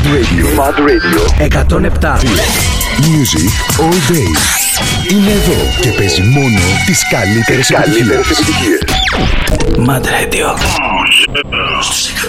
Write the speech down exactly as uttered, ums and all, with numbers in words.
Mad Radio. Mad Radio. εκατόν επτά. Music all day. Είναι εδώ και παίζει μόνο τις καλύτερες επιτυχίες. Mad Radio.